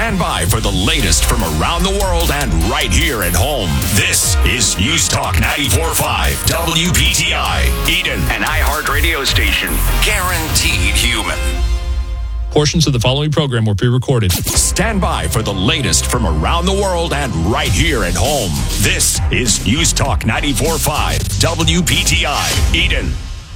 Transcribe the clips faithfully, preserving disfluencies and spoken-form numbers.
Stand by for the latest from around the world and right here at home. This is News Talk ninety-four point five W P T I, Eden, an iHeart radio station. Guaranteed human. Portions of the following program were pre-recorded. Stand by for the latest from around the world and right here at home. This is News Talk ninety-four point five W P T I, Eden.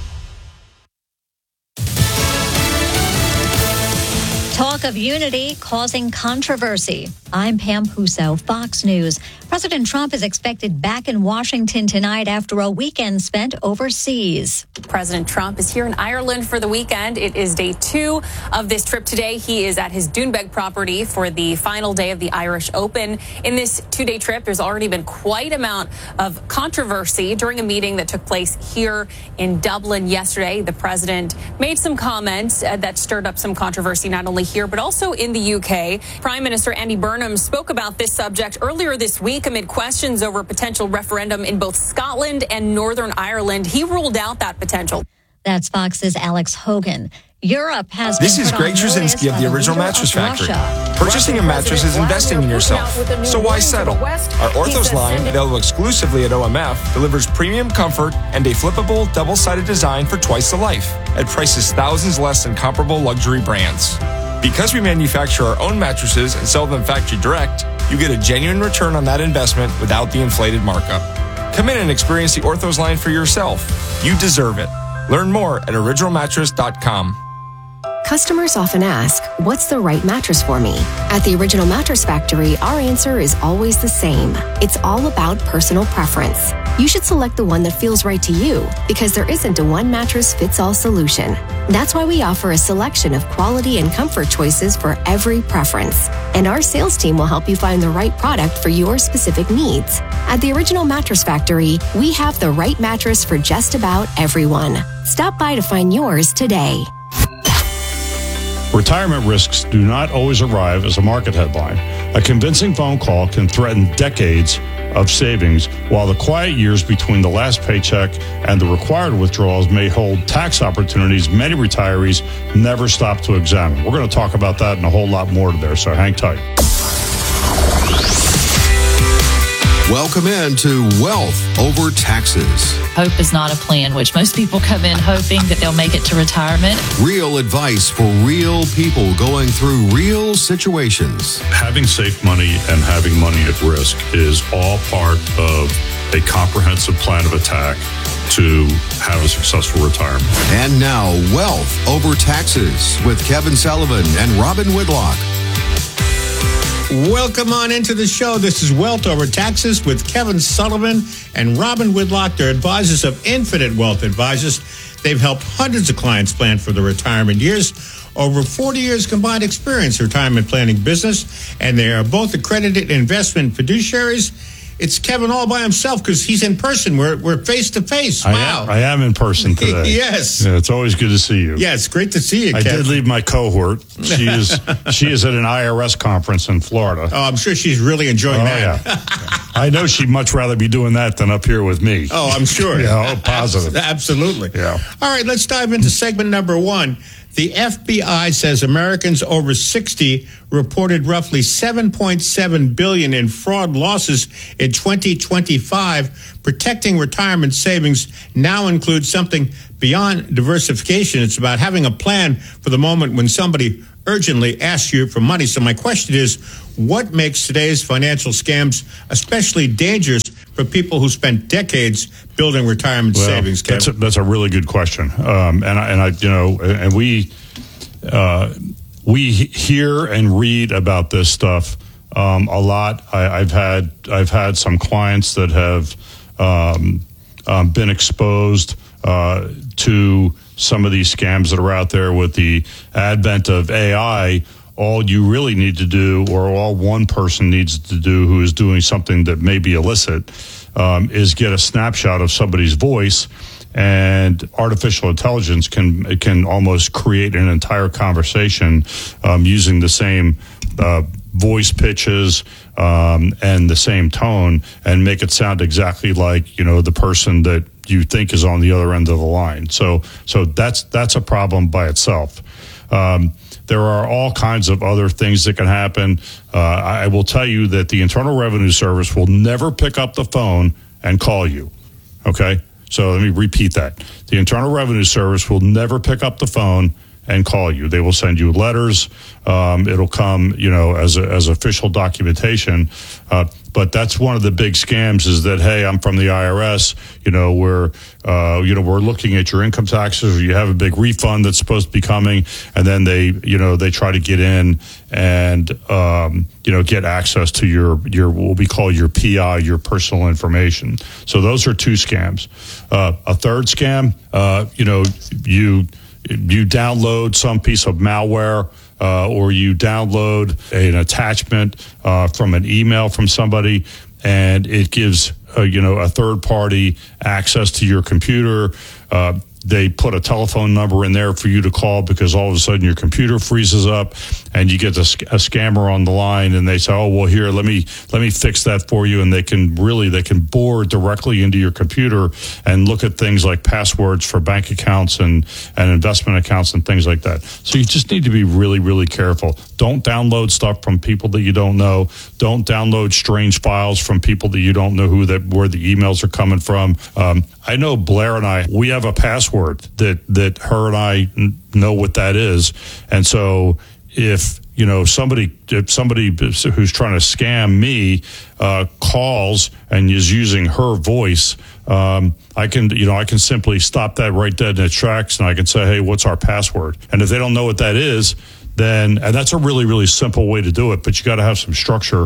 Talk of unity causing controversy. I'm Pam Puso, Fox News. President Trump is expected back in Washington tonight after a weekend spent overseas. President Trump is here in Ireland for the weekend. It is day two of this trip today. He is at his Doonbeg property for the final day of the Irish Open. In this two-day trip, there's already been quite amount of controversy during a meeting that took place here in Dublin yesterday. The president made some comments uh, that stirred up some controversy, not only here, but also in the U K. Prime Minister Andy Burnham spoke about this subject earlier this week amid questions over a potential referendum in both Scotland and Northern Ireland. He ruled out that potential. That's Fox's Alex Hogan. Europe has This been is put Greg on notice Trzynski of by the the original leader Mattress of Factory. Russia. Purchasing a mattress is investing in yourself. So why settle? Our Orthos line, available exclusively at O M F, delivers premium comfort and a flippable, double-sided design for twice the life at prices thousands less than comparable luxury brands. Because we manufacture our own mattresses and sell them factory direct, you get a genuine return on that investment without the inflated markup. Come in and experience the Orthos line for yourself. You deserve it. Learn more at original mattress dot com. Customers often ask, what's the right mattress for me? At the Original Mattress Factory, our answer is always the same. It's all about personal preference. You should select the one that feels right to you because there isn't a one-mattress-fits-all solution. That's why we offer a selection of quality and comfort choices for every preference. And our sales team will help you find the right product for your specific needs. At the Original Mattress Factory, we have the right mattress for just about everyone. Stop by to find yours today. Retirement risks do not always arrive as a market headline. A convincing phone call can threaten decades of savings, while the quiet years between the last paycheck and the required withdrawals may hold tax opportunities many retirees never stop to examine. We're going to talk about that and a whole lot more there, so hang tight. Welcome in to Wealth Over Taxes. Hope is not a plan, which most people come in hoping that they'll make it to retirement. Real advice for real people going through real situations. Having safe money and having money at risk is all part of a comprehensive plan of attack to have a successful retirement. And now, Wealth Over Taxes with Kevin Sullivan and Robin Whitlock. Welcome on into the show. This is Wealth Over Taxes with Kevin Sullivan and Robin Whitlock. They're advisors of Infinite Wealth Advisors. They've helped hundreds of clients plan for their retirement years. Over forty years combined experience in retirement planning business, and they are both accredited investment fiduciaries. It's Kevin all by himself because he's in person. We're we're face to face. Wow. I am, I am in person today. Yes. Yeah, it's always good to see you. Yeah, it's great to see you, I Kevin. did leave my cohort. She is she is at an I R S conference in Florida. Oh, I'm sure she's really enjoying oh, that. Yeah. I know she'd much rather be doing that than up here with me. Oh, I'm sure. Yeah, oh, positive. Absolutely. Yeah. All right, let's dive into segment number one. The F B I says Americans over sixty reported roughly seven point seven billion dollars in fraud losses in twenty twenty-five. Protecting retirement savings now includes something beyond diversification. It's about having a plan for the moment when somebody urgently asks you for money. So my question is, what makes today's financial scams especially dangerous for people who spent decades building retirement well, savings? Kevin? That's a, that's a really good question. Um, and I, and I, you know, and we uh, we hear and read about this stuff um, a lot. I, I've had I've had some clients that have um, um, been exposed uh, to some of these scams that are out there with the advent of A I. All you really need to do, or all one person needs to do who is doing something that may be illicit, um, is get a snapshot of somebody's voice, and artificial intelligence can can almost create an entire conversation um, using the same uh, voice pitches um, and the same tone, and make it sound exactly like, you know, the person that you think is on the other end of the line. So, so that's that's a problem by itself. Um, there are all kinds of other things that can happen. Uh, I will tell you that the Internal Revenue Service will never pick up the phone and call you. Okay? So let me repeat that. The Internal Revenue Service will never pick up the phone and call you. They will send you letters. Um, it'll come, you know, as a, as official documentation. Uh, but that's one of the big scams is that, hey, I'm from the I R S. You know, we're, uh, you know, we're looking at your income taxes, or you have a big refund that's supposed to be coming, and then they, you know, they try to get in and, um, you know, get access to your your what we call your P I, your personal information. So those are two scams. Uh, a third scam, uh, you know, you. You download some piece of malware, uh, or you download an attachment uh, from an email from somebody, and it gives uh, you know a third party access to your computer. Uh, they put a telephone number in there for you to call because all of a sudden your computer freezes up, and you get a, a scammer on the line, and they say, "Oh, well, here, let me let me fix that for you." And they can really they can bore directly into your computer and look at things like passwords for bank accounts and and investment accounts and things like that. So you just need to be really really careful. Don't download stuff from people that you don't know. Don't download strange files from people that you don't know who that where the emails are coming from. Um, I know Blair and I, we have a password that that her and I know what that is, and so if you know somebody if somebody who's trying to scam me uh, calls and is using her voice, um, I can you know I can simply stop that right dead in its tracks, and I can say, hey, what's our password? And if they don't know what that is, then and that's a really really simple way to do it, but you got to have some structure.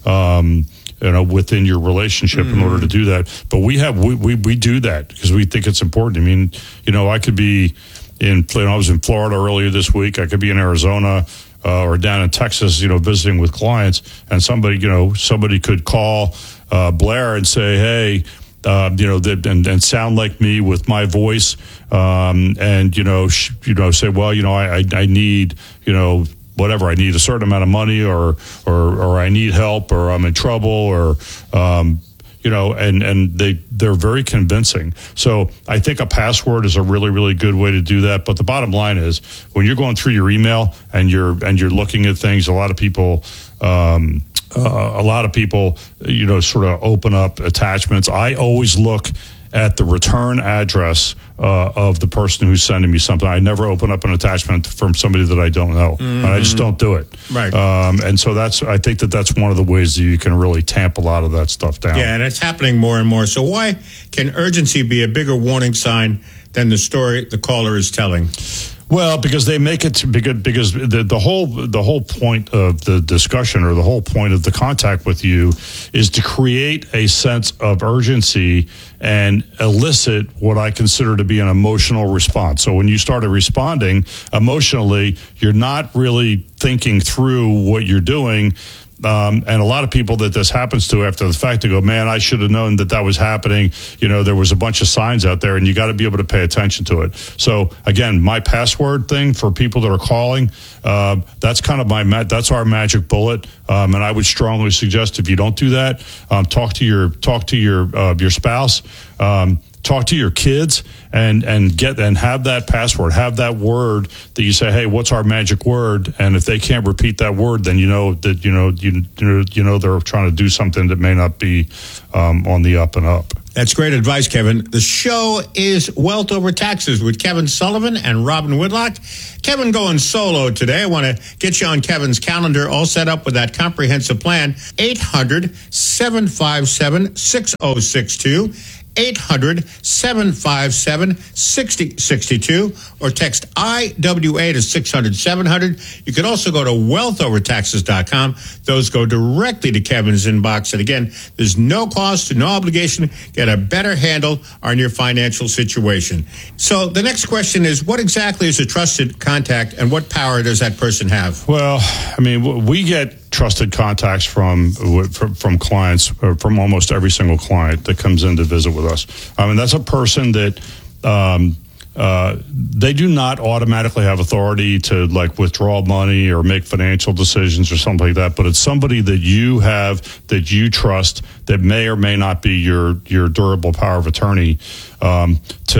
Um, you know, within your relationship mm-hmm. in order to do that. But we have, we, we, we do that because we think it's important. I mean, you know, I could be in, you know, I was in Florida earlier this week. I could be in Arizona uh, or down in Texas, you know, visiting with clients, and somebody, you know, somebody could call uh, Blair and say, hey, uh, you know, that, and, and sound like me with my voice, um, and, you know, sh- you know, say, well, you know, I, I, I need, you know, whatever, I need a certain amount of money, or, or, or I need help, or I'm in trouble, or, um, you know, and, and they, they're very convincing. So I think a password is a really, really good way to do that. But the bottom line is when you're going through your email and you're, and you're looking at things, a lot of people, um, uh, a lot of people, you know, sort of open up attachments. I always look at the return address uh, of the person who's sending me something. I never open up an attachment from somebody that I don't know. Mm-hmm. I just don't do it. Right. Um, and so that's, I think that that's one of the ways that you can really tamp a lot of that stuff down. Yeah, and it's happening more and more. So why can urgency be a bigger warning sign than the story the caller is telling? Well, because they make it because because the, the whole the whole point of the discussion, or the whole point of the contact with you, is to create a sense of urgency and elicit what I consider to be an emotional response. So when you started responding emotionally, you're not really thinking through what you're doing. Um, and a lot of people that this happens to after the fact, they go, man, I should have known that that was happening. You know, there was a bunch of signs out there, and you got to be able to pay attention to it. So again, my password thing for people that are calling, uh, that's kind of my, ma- that's our magic bullet. Um, and I would strongly suggest if you don't do that, um, talk to your, talk to your, uh, your spouse, um, talk to your kids and, and get and have that password, have that word that you say, hey, what's our magic word? And if they can't repeat that word, then you know that, you know, you, you know, they're trying to do something that may not be um, on the up and up. That's great advice, Kevin. The show is Wealth Over Taxes with Kevin Sullivan and Robin Whitlock. Kevin going solo today. I want to get you on Kevin's calendar, all set up with that comprehensive plan. eight hundred, seven five seven, six oh six two. eight hundred, seven five seven, six oh six two, or text I W A to six hundred, seven hundred. You can also go to wealth over taxes dot com. Those go directly to Kevin's inbox. And again, there's no cost, no obligation. Get a better handle on your financial situation. So the next question is, what exactly is a trusted contact, and what power does that person have? Well, I mean, we get trusted contacts from from, from clients, from almost every single client that comes in to visit with us. I mean, that's a person that um, uh, they do not automatically have authority to like withdraw money or make financial decisions or something like that. But it's somebody that you have, that you trust, that may or may not be your your durable power of attorney um, to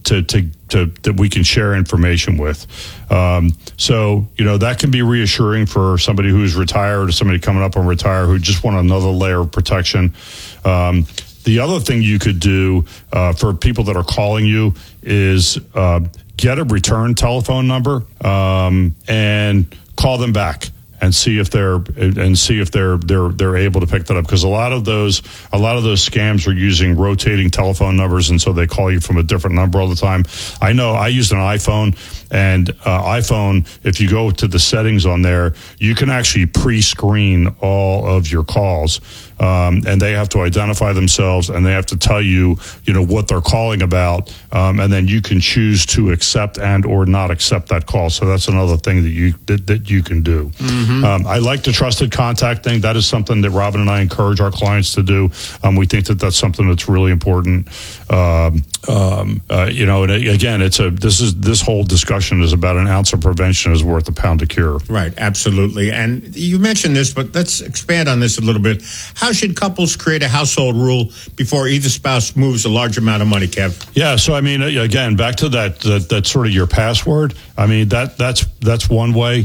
to, to, to that we can share information with. Um, so, you know, that can be reassuring for somebody who's retired or somebody coming up on retire who just want another layer of protection. Um, the other thing you could do uh, for people that are calling you is uh, get a return telephone number um, and call them back and see if they're and see if they're they're they're able to pick that up, because a lot of those a lot of those scams are using rotating telephone numbers, and so they call you from a different number all the time. I know I used an iPhone, and uh, iPhone, if you go to the settings on there, you can actually pre-screen all of your calls, um, and they have to identify themselves and they have to tell you you know what they're calling about, um, and then you can choose to accept and or not accept that call. So that's another thing that you that, that you can do. Mm-hmm. Um, I like the trusted contact thing. That is something that Robin and I encourage our clients to do. Um, we think that that's something that's really important. Um, um, uh, you know, and again, it's a this is this whole discussion is about an ounce of prevention is worth a pound of cure. Right, absolutely. And you mentioned this, but let's expand on this a little bit. How should couples create a household rule before either spouse moves a large amount of money, Kev? Yeah, so I mean, again, back to that that, that sort of your password. I mean, that that's that's one way.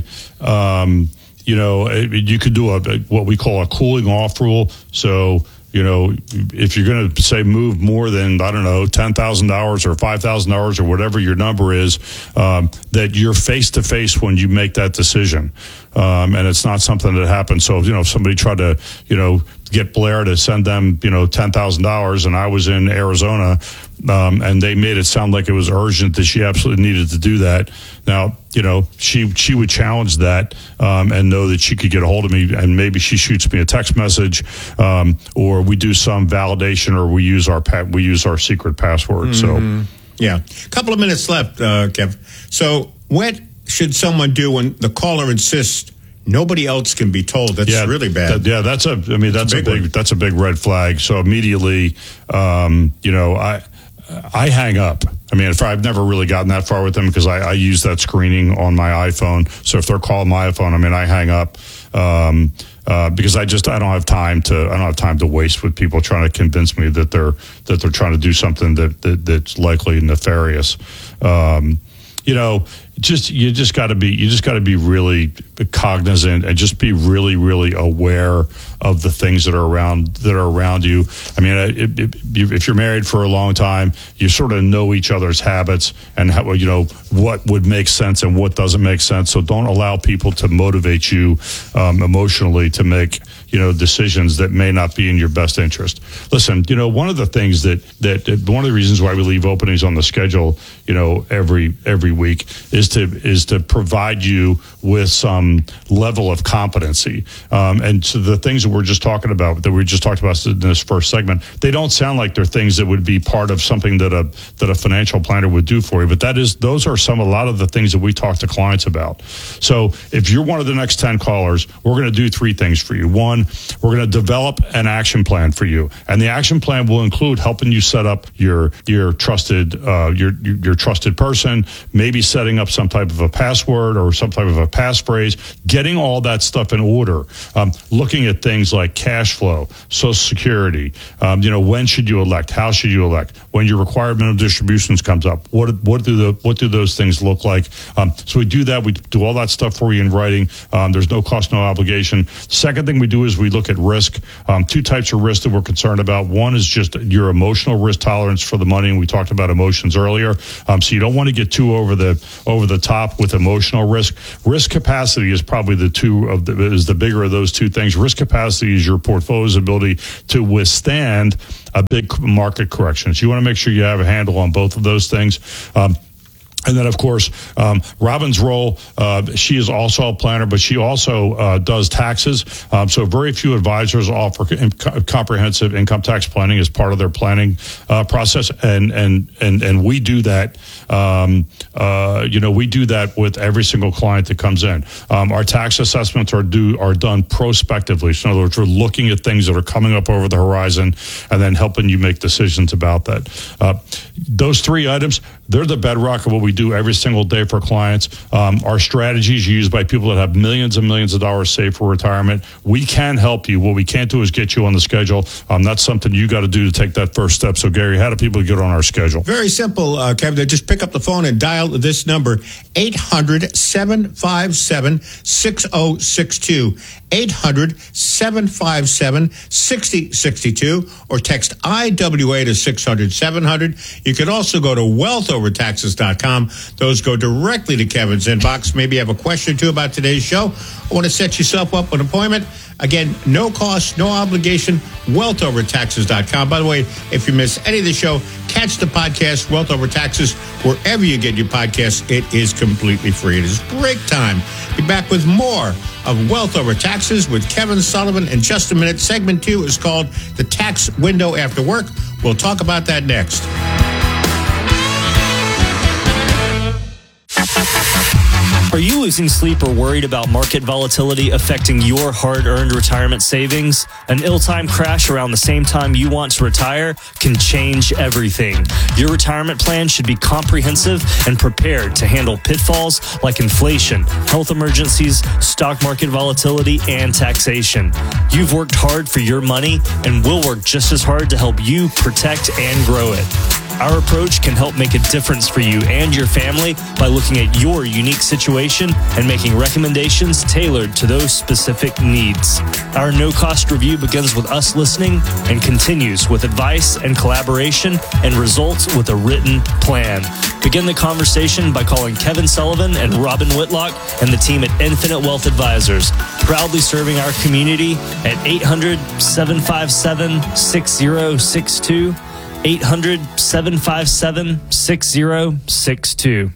Um, You know, you could do a what we call a cooling off rule. So, you know, if you're going to say move more than, I don't know, ten thousand dollars or five thousand dollars or whatever your number is, um, that you're face to face when you make that decision. Um, and it's not something that happens. So, you know, if somebody tried to, you know, get Blair to send them, you know, ten thousand dollars and I was in Arizona, um, and they made it sound like it was urgent that she absolutely needed to do that. Now, you know, she she would challenge that um, and know that she could get a hold of me, and maybe she shoots me a text message, um, or we do some validation, or we use our pa- we use our secret password. Mm-hmm. So, yeah, a couple of minutes left, uh, Kev. So, what should someone do when the caller insists nobody else can be told? That's yeah, really bad. That, yeah, that's a. I mean, that's, that's a big. A big that's a big red flag. So immediately, um, you know, I. I hang up. I mean, if I've never really gotten that far with them because I, I use that screening on my iPhone. So if they're calling my iPhone, I mean, I hang up um, uh, because I just I don't have time to I don't have time to waste with people trying to convince me that they're that they're trying to do something that, that that's likely nefarious. Um, you know, just you just got to be you just got to be really cognizant and just be really really aware of the things that are around that are around you. I mean, it, it, if you're married for a long time, you sort of know each other's habits and how, you know what would make sense and what doesn't make sense. So don't allow people to motivate you um, emotionally to make you know decisions that may not be in your best interest. Listen, you know one of the things that that one of the reasons why we leave openings on the schedule, you know every every week is to is to provide you with some level of competency. Um, and so the things that we're just talking about, that we just talked about in this first segment, they don't sound like they're things that would be part of something that a that a financial planner would do for you. But that is those are some a lot of the things that we talk to clients about. So if you're one of the next ten callers, we're going to do three things for you. One, we're going to develop an action plan for you, and the action plan will include helping you set up your your trusted uh, your your trusted person, maybe setting up some type of a password or some type of a passphrase, getting all that stuff in order, um, looking at things like cash flow, Social Security, um, you know, when should you elect, how should you elect, when your required minimum distributions comes up, what what do the what do those things look like? Um, so we do that, we do all that stuff for you in writing. Um, there's no cost, no obligation. Second thing we do is we look at risk. Um, two types of risk that we're concerned about. One is just your emotional risk tolerance for the money, and we talked about emotions earlier. Um, so you don't want to get too over the over the top with emotional risk. Risk capacity is probably the two of the is the bigger of those two things. Risk capacity is your portfolio's ability to withstand a big market correction. So you want to make sure you have a handle on both of those things. Um, And then, of course, um, Robin's role, uh, she is also a planner, but she also uh, does taxes. Um, so very few advisors offer com- comprehensive income tax planning as part of their planning uh, process. And, and, and, and we do that, um, uh, you know, we do that with every single client that comes in. Um, our tax assessments are due, are done prospectively. So in other words, we're looking at things that are coming up over the horizon and then helping you make decisions about that. Uh, those three items, they're the bedrock of what we do every single day for clients. Um, our strategy is used by people that have millions and millions of dollars saved for retirement. We can help you. What we can't do is get you on the schedule. Um, that's something you got to do to take that first step. So, Gary, how do people get on our schedule? Very simple, uh, Kevin. They just pick up the phone and dial this number, eight hundred, seven five seven, six oh six two. eight hundred, seven five seven, six oh six two, or text I W A to six hundred, seven hundred. You could also go to wealth over taxes dot com. Those go directly to Kevin's inbox. Maybe you have a question or two about today's show. I want to set yourself up with an appointment. Again, no cost, no obligation, wealth over taxes dot com. By the way, if you miss any of the show, catch the podcast, Wealth Over Taxes, wherever you get your podcasts. It is completely free. It is break time. Be back with more of Wealth Over Taxes with Kevin Sullivan in just a minute. Segment two is called The Tax Window After Work. We'll talk about that next. Are you losing sleep or worried about market volatility affecting your hard-earned retirement savings? An ill-timed crash around the same time you want to retire can change everything. Your retirement plan should be comprehensive and prepared to handle pitfalls like inflation, health emergencies, stock market volatility, and taxation. You've worked hard for your money, and we'll work just as hard to help you protect and grow it. Our approach can help make a difference for you and your family by looking at your unique situation and making recommendations tailored to those specific needs. Our no-cost review begins with us listening and continues with advice and collaboration and results with a written plan. Begin the conversation by calling Kevin Sullivan and Robin Whitlock and the team at Infinite Wealth Advisors, proudly serving our community at eight hundred, seven five seven, six oh six two. eight hundred, seven five seven, six oh six two.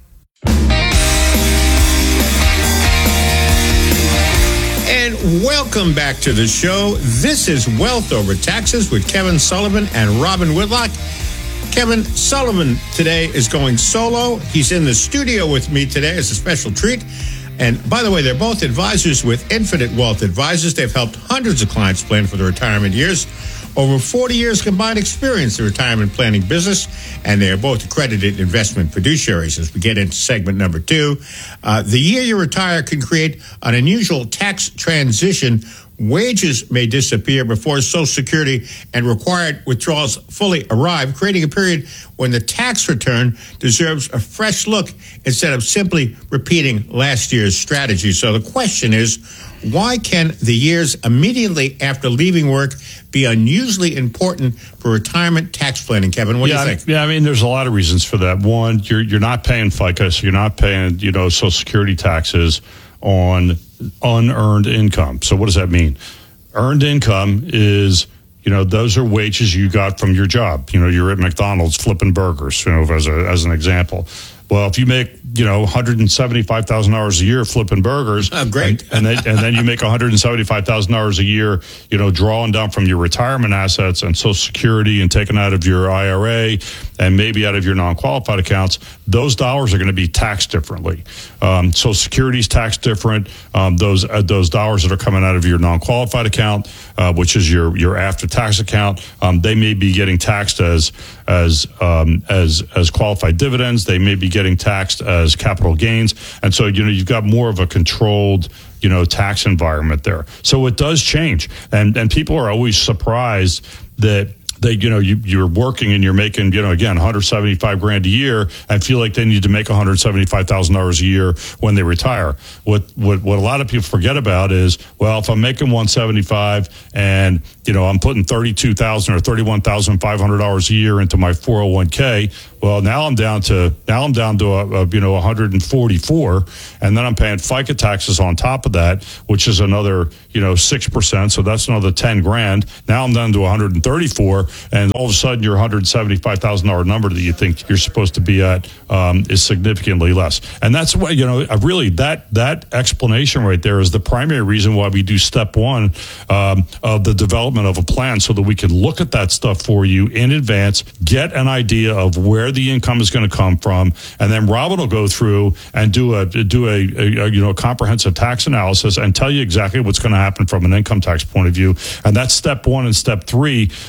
And welcome back to the show. This is Wealth Over Taxes with Kevin Sullivan and Robin Whitlock. Kevin Sullivan today is going solo. He's in the studio with me today as a special treat. And by the way, they're both advisors with Infinite Wealth Advisors. They've helped hundreds of clients plan for their retirement years. Over forty years combined experience in the retirement planning business, and they are both accredited investment fiduciaries. As we get into segment number two, uh, the year you retire can create an unusual tax transition. Wages may disappear before Social Security and required withdrawals fully arrive, creating a period when the tax return deserves a fresh look instead of simply repeating last year's strategy. So the question is, why can the years immediately after leaving work be unusually important for retirement tax planning, Kevin? What yeah, do you think? Yeah, I mean, there's a lot of reasons for that. One, you're you're not paying FICA, so you're not paying, you know, Social Security taxes on unearned income. So what does that mean? Earned income is, you know, those are wages you got from your job. You know, you're at McDonald's flipping burgers, you know, as a, as an example. Well, if you make, you know, one hundred seventy-five thousand dollars a year flipping burgers, oh, great. and, and, then, and then you make one hundred seventy-five thousand dollars a year, you know, drawing down from your retirement assets and Social Security and taking out of your I R A and maybe out of your non-qualified accounts, those dollars are going to be taxed differently. Um, Social Security is taxed different. Um, those uh, those dollars that are coming out of your non-qualified account, uh, which is your your after-tax account, um, they may be getting taxed as as um, as as qualified dividends. They may be getting taxed as capital gains, and so you know you've got more of a controlled, you know, tax environment there. So it does change, and and people are always surprised that they, you know, you, you're working and you're making, you know, again, one hundred seventy-five grand a year and feel like they need to make one hundred seventy-five thousand dollars a year when they retire. What, what, what a lot of people forget about is, well, if I'm making one hundred seventy-five and, you know, I'm putting thirty-two thousand or thirty-one thousand five hundred dollars a year into my four oh one k, well, now I'm down to, now I'm down to, a, a, you know, one hundred forty-four, and then I'm paying FICA taxes on top of that, which is another, you know, six percent. So that's another ten grand. Now I'm down to one hundred thirty-four, and all of a sudden your one hundred seventy-five thousand dollars number that you think you're supposed to be at um, is significantly less. And that's why, you know, really that, that explanation right there is the primary reason why we do step one um, of the development of a plan, so that we can look at that stuff for you in advance, get an idea of where the income is going to come from, and then Robin will go through and do a do a, a, a you know comprehensive tax analysis and tell you exactly what's going to happen from an income tax point of view. And that's step one. And step three um,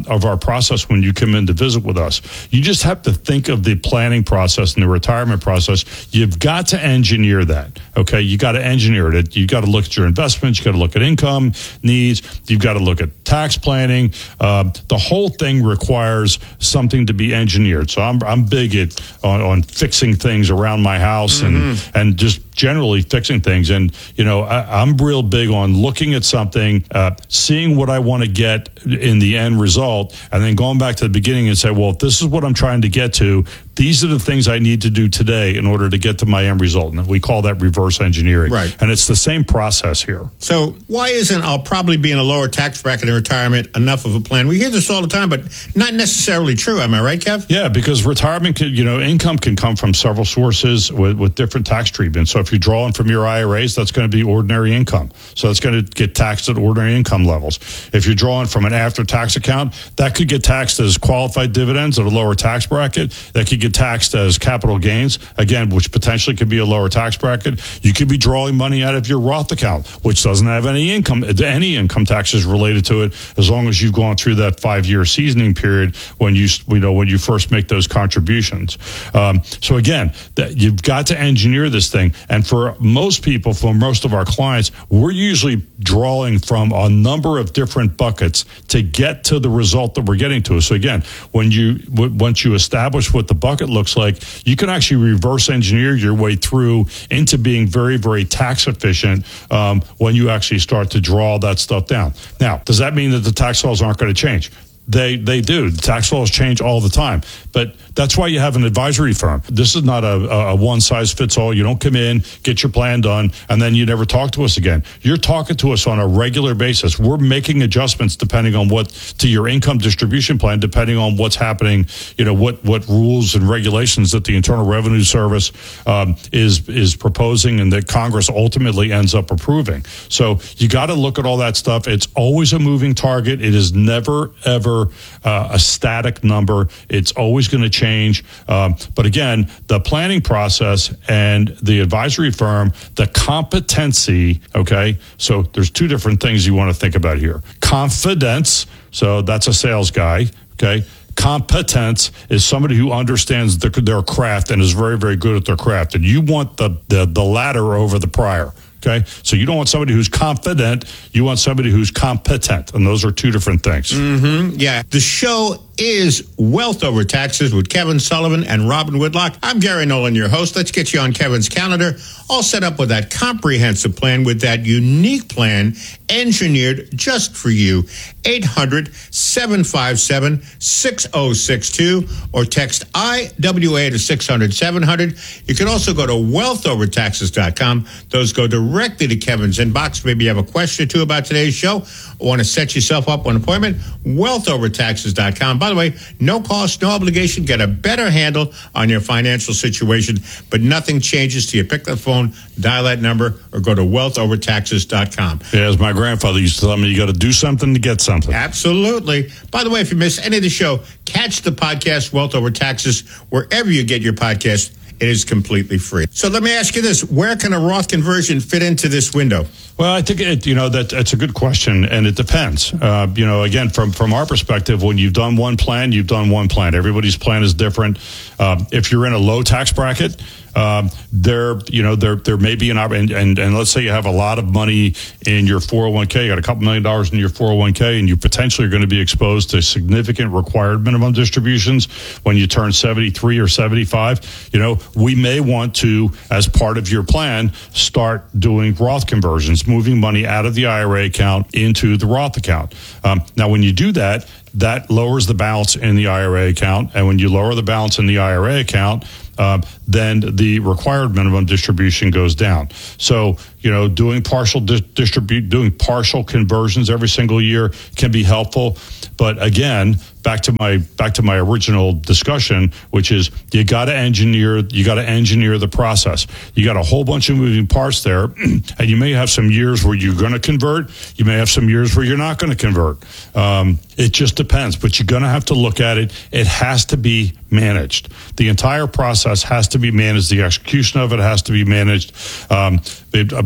um, of our process when you come in to visit with us. You just have to think of the planning process and the retirement process. You've got to engineer that. Okay, you got to engineer it. You got to look at your investments. You got to look at income needs. You've got to look at tax planning. Uh, the whole thing requires something to be engineered. So I'm I'm big at on, on fixing things around my house mm-hmm. and and just generally fixing things. And, you know, I, I'm real big on looking at something, uh, seeing what I want to get in the end result, and then going back to the beginning and say, well, if this is what I'm trying to get to, these are the things I need to do today in order to get to my end result. And we call that reverse engineering. Right. And it's the same process here. So why isn't I'll probably be in a lower tax bracket in retirement enough of a plan? We hear this all the time, but not necessarily true. Am I right, Kev? Yeah, because retirement, can, you know, income can come from several sources with, with different tax treatment. So if you're drawing from your I R As, that's going to be ordinary income. So that's going to get taxed at ordinary income levels. If you're drawing from an after-tax account, that could get taxed as qualified dividends at a lower tax bracket. That could get taxed as capital gains, again, which potentially could be a lower tax bracket. You could be drawing money out of your Roth account, which doesn't have any income, any income taxes related to it, as long as you've gone through that five-year seasoning period when you, you know, when you first make those contributions. Um, so again, that you've got to engineer this thing. And for most people, for most of our clients, we're usually drawing from a number of different buckets to get to the result that we're getting to. So again, when you w- once you establish what the bucket looks like, you can actually reverse engineer your way through into being very, very tax efficient um, when you actually start to draw that stuff down. Now, does that mean that the tax laws aren't going to change? They they do. The tax laws change all the time. But that's why you have an advisory firm. This is not a, a one-size-fits-all. You don't come in, get your plan done, and then you never talk to us again. You're talking to us on a regular basis. We're making adjustments depending on what, to your income distribution plan, depending on what's happening, you know, what, what rules and regulations that the Internal Revenue Service um, is, is proposing and that Congress ultimately ends up approving. So you got to look at all that stuff. It's always a moving target. It is never, ever uh, a static number. It's always going to change. Change. Um, but again, the planning process and the advisory firm, the competency, okay? So there's two different things you want to think about here. Confidence, so that's a sales guy, okay? Competence is somebody who understands their, their craft and is very, very good at their craft. And you want the, the, the latter over the prior. Okay, so you don't want somebody who's confident. You want somebody who's competent, and those are two different things. Mm-hmm. Yeah, the show is Wealth Over Taxes with Kevin Sullivan and Robin Whitlock. I'm Gary Nolan, your host. Let's get you on Kevin's calendar, all set up with that comprehensive plan, with that unique plan engineered just for you. eight hundred, seven five seven, six oh six two or text I W A to six hundred, seven hundred. You can also go to wealth over taxes dot com. Those go directly to Kevin's inbox. Maybe you have a question or two about today's show or want to set yourself up an appointment. wealth over taxes dot com. By the way, no cost, no obligation. Get a better handle on your financial situation, but nothing changes till you pick the phone, dial that number, or go to wealth over taxes dot com. Yeah, as my grandfather used to tell me, you got to do something to get something. Absolutely. By the way, if you miss any of the show, catch the podcast Wealth Over Taxes wherever you get your podcast. It is completely free. So let me ask you this. Where can a Roth conversion fit into this window? Well, I think, it, you know, that that's a good question, and it depends. Uh, you know, again, from, from our perspective, when you've done one plan, you've done one plan. Everybody's plan is different. Um, if you're in a low tax bracket, um, there, you know, there there may be an and, and and let's say you have a lot of money in your four oh one k, you got a couple million dollars in your four oh one k, and you potentially are going to be exposed to significant required minimum distributions when you turn seventy-three or seventy-five. You know, we may want to, as part of your plan, start doing Roth conversions, moving money out of the I R A account into the Roth account. Um, now, when you do that, that lowers the balance in the I R A account, and when you lower the balance in the I R A account, Uh, then the required minimum distribution goes down. So, you know, doing partial di- distribute, doing partial conversions every single year can be helpful. But again, back to my back to my original discussion, which is you got to engineer you got to engineer the process. You got a whole bunch of moving parts there, and you may have some years where you're going to convert. You may have some years where you're not going to convert. Um, it just depends, but you're going to have to look at it. It has to be managed. The entire process has to be managed. The execution of it has to be managed. Um, it,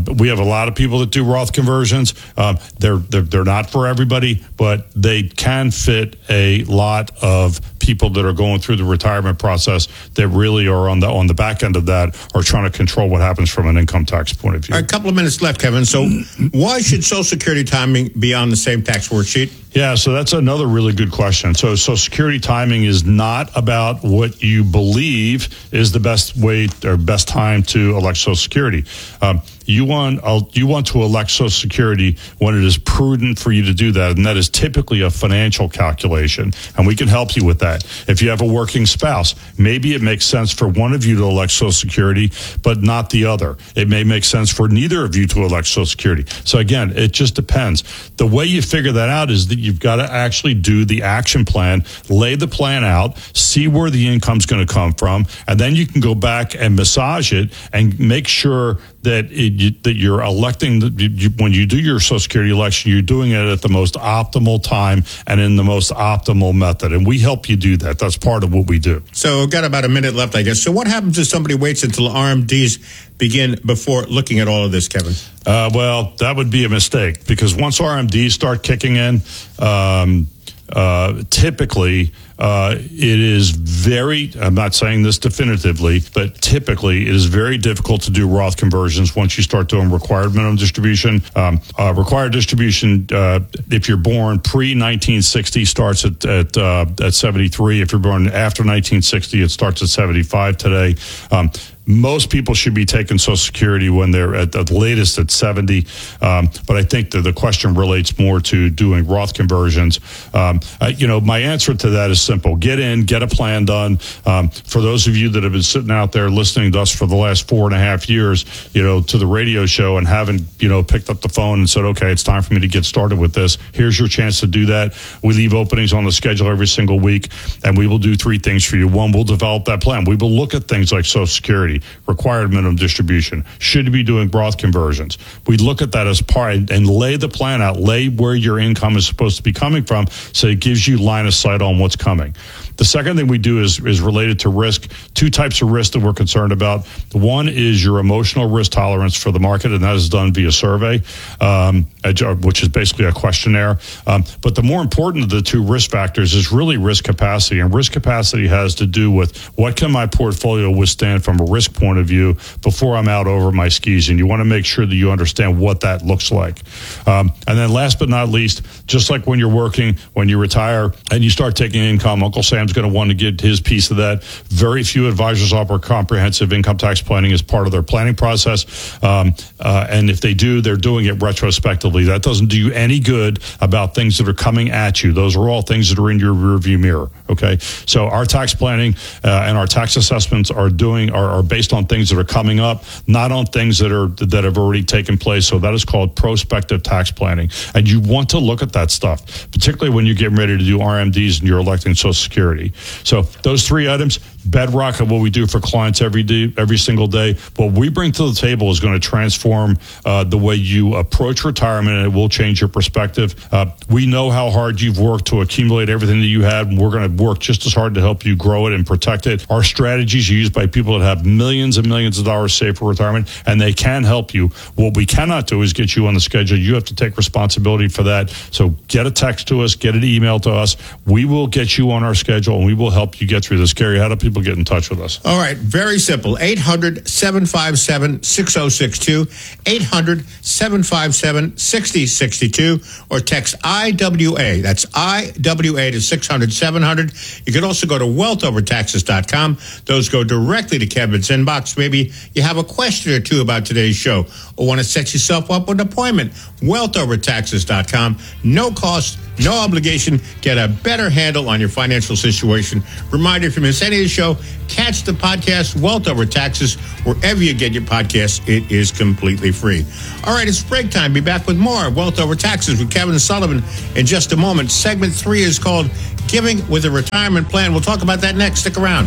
we have a lot of people that do Roth conversions. Um, they're, they're they're not for everybody, but they can fit a lot of people that are going through the retirement process that really are on the on the back end of that, are trying to control what happens from an income tax point of view. All right, a couple of minutes left, Kevin. So why should Social Security timing be on the same tax worksheet? Yeah, so that's another really good question. So Social Security timing is not about what you believe is the best way or best time to elect Social Security. Um, you want uh, you want to elect Social Security when it is prudent for you to do that, and that is typically a financial calculation, and we can help you with that. If you have a working spouse, maybe it makes sense for one of you to elect Social Security, but not the other. It may make sense for neither of you to elect Social Security. So again, it just depends. The way you figure that out is that you've got to actually do the action plan, lay the plan out, see where the income's going to come from, and then you can go back and massage it and make sure that it, you, that you're electing, the, you, when you do your Social Security election, you're doing it at the most optimal time and in the most optimal method. And we help you do that. That's part of what we do. So we've got about a minute left, I guess. So what happens if somebody waits until R M Ds begin before looking at all of this, Kevin? Uh, well, that would be a mistake, because once R M Ds start kicking in, um, uh, typically uh, it is very, I'm not saying this definitively, but typically it is very difficult to do Roth conversions once you start doing required minimum distribution. Um, uh, required distribution, uh, if you're born pre nineteen sixty, starts at at, uh, at seventy-three. If you're born after nineteen sixty, it starts at seventy-five today. Um, Most people should be taking Social Security when they're at the latest at seventy. Um, but I think that the question relates more to doing Roth conversions. Um, uh, you know, my answer to that is simple. Get in, get a plan done. Um, for those of you that have been sitting out there listening to us for the last four and a half years, you know, to the radio show and haven't, you know, picked up the phone and said, okay, it's time for me to get started with this. Here's your chance to do that. We leave openings on the schedule every single week, and we will do three things for you. One, we'll develop that plan. We will look at things like Social Security, required minimum distribution, should you be doing Roth conversions. We look at that as part and, and lay the plan out, lay where your income is supposed to be coming from, so it gives you line of sight on what's coming. The second thing we do is is related to risk. Two types of risk that we're concerned about. One is your emotional risk tolerance for the market, and that is done via survey, um, which is basically a questionnaire. Um, but the more important of the two risk factors is really risk capacity. And risk capacity has to do with what can my portfolio withstand from a risk point of view before I'm out over my skis. And you want to make sure that you understand what that looks like. Um, and then last but not least, just like when you're working, when you retire and you start taking income, Uncle Sam's going to want to get his piece of that. Very few advisors offer comprehensive income tax planning as part of their planning process. Um, uh, and if they do, they're doing it retrospectively. That doesn't do you any good about things that are coming at you. Those are all things that are in your rearview mirror. Okay. So our tax planning uh, and our tax assessments are doing are, are based on things that are coming up, not on things that are that have already taken place. So that is called prospective tax planning. And you want to look at that stuff, particularly when you're getting ready to do R M Ds and you're electing Social Security. So those three items, bedrock of what we do for clients every day, every single day. What we bring to the table is going to transform uh, the way you approach retirement, and it will change your perspective. Uh, we know how hard you've worked to accumulate everything that you had, and we're going to work just as hard to help you grow it and protect it. Our strategies are used by people that have millions and millions of dollars saved for retirement, and they can help you. What we cannot do is get you on the schedule. You have to take responsibility for that. So get a text to us, get an email to us. We will get you on our schedule, and we will help you get through this. Gary, how do people get in touch with us? All right, very simple. eight hundred, seven five seven, six oh six two, eight hundred, seven five seven, six oh six two, or text I W A. That's I W A to six hundred, seven hundred. You can also go to wealth over taxes dot com. Those go directly to Kevin's inbox. Maybe you have a question or two about today's show or want to set yourself up with an appointment. wealth over taxes dot com. No cost, no obligation. Get a better handle on your financial situation. Reminder, if you miss any of the show, catch the podcast Wealth Over Taxes wherever you get your podcasts. It is completely free. All right, it's break time. Be back with more Wealth Over Taxes with Kevin Sullivan in just a moment. Segment three is called Giving with a Retirement Plan. We'll talk about that next. Stick around.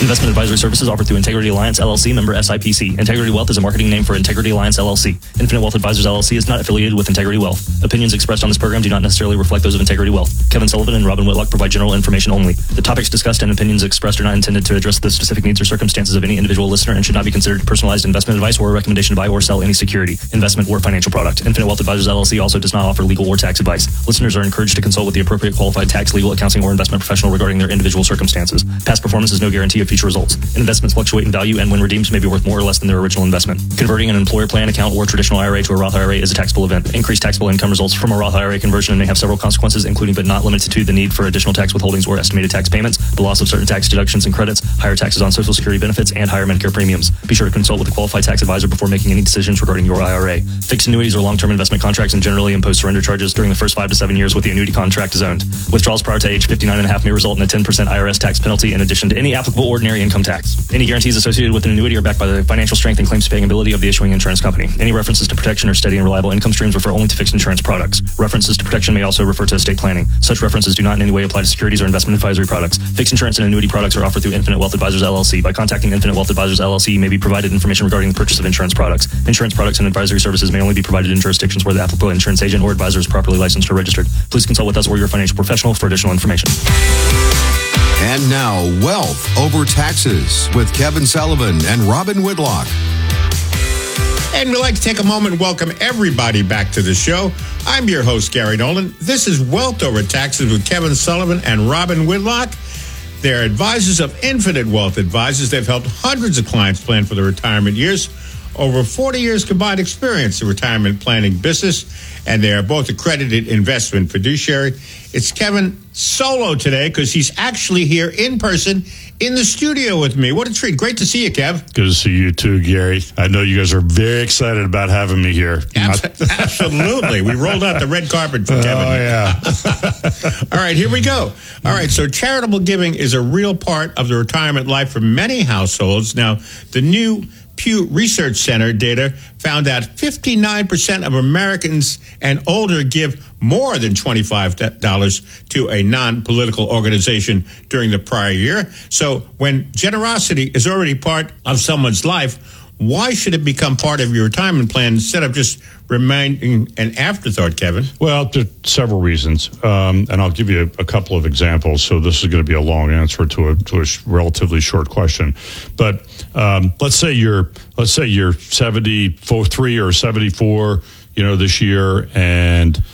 Investment advisory services offered through Integrity Alliance, L L C, member S I P C. Integrity Wealth is a marketing name for Integrity Alliance, L L C. Infinite Wealth Advisors, L L C is not affiliated with Integrity Wealth. Opinions expressed on this program do not necessarily reflect those of Integrity Wealth. Kevin Sullivan and Robin Whitlock provide general information only. The topics discussed and opinions expressed are not intended to address the specific needs or circumstances of any individual listener and should not be considered personalized investment advice or a recommendation to buy or sell any security, investment, or financial product. Infinite Wealth Advisors, L L C also does not offer legal or tax advice. Listeners are encouraged to consult with the appropriate qualified tax, legal, accounting, or investment professional regarding their individual circumstances. Past performance is no guarantee of future results. Investments fluctuate in value and when redeemed may be worth more or less than their original investment. Converting an employer plan account or traditional I R A to a Roth I R A is a taxable event. Increased taxable income results from a Roth I R A conversion and may have several consequences, including but not limited to the need for additional tax withholdings or estimated tax payments, the loss of certain tax deductions and credits, higher taxes on Social Security benefits, and higher Medicare premiums. Be sure to consult with a qualified tax advisor before making any decisions regarding your I R A. Fixed annuities are long-term investment contracts and generally impose surrender charges during the first five to seven years with the annuity contract is owned. Withdrawals prior to age fifty-nine and a half may result in a ten percent I R S tax penalty in addition to any applicable ordinary income tax. Any guarantees associated with an annuity are backed by the financial strength and claims paying ability of the issuing insurance company. Any references to protection or steady and reliable income streams refer only to fixed insurance products. References to protection may also refer to estate planning. Such references do not in any way apply to securities or investment advisory products. Fixed insurance and annuity products are offered through Infinite Wealth Advisors, L L C. By contacting Infinite Wealth Advisors, L L C, you may be provided information regarding the purchase of insurance products. Insurance products and advisory services may only be provided in jurisdictions where the applicable insurance agent or advisor is properly licensed or registered. Please consult with us or your financial professional for additional information. And now, Wealth Over Taxes with Kevin Sullivan and Robin Whitlock. And we'd like to take a moment and welcome everybody back to the show. I'm your host, Gary Nolan. This is Wealth Over Taxes with Kevin Sullivan and Robin Whitlock. They're advisors of Infinite Wealth Advisors. They've helped hundreds of clients plan for their retirement years. Over forty years combined experience in retirement planning business, and they are both accredited investment fiduciary. It's Kevin solo today because he's actually here in person in the studio with me. What a treat. Great to see you, Kev. Good to see you too, Gary. I know you guys are very excited about having me here. Absolutely. We rolled out the red carpet for Kevin. Oh, yeah. All right, here we go. All right, so charitable giving is a real part of the retirement life for many households. Now, the new Pew Research Center data found that fifty-nine percent of Americans and older give more than twenty-five dollars to a non-political organization during the prior year. So when generosity is already part of someone's life, why should it become part of your retirement plan instead of just remaining an afterthought, Kevin? Well, there are several reasons, um, and I'll give you a, a couple of examples. So this is going to be a long answer to a to a sh- relatively short question. But um, let's say you're let's say you're seventy-three or seventy-four, you know, this year, and